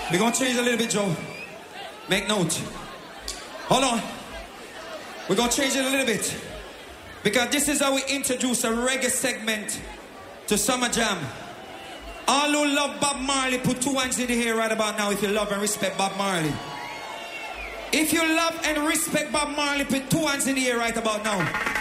We're going to change a little bit, Joe. Make note. Hold on. We're going to change it a little bit. Because this is how we introduce a reggae segment to Summer Jam. All who love Bob Marley, put 2 hands in the air right about now if you love and respect Bob Marley. If you love and respect Bob Marley, put 2 hands in the air right about now.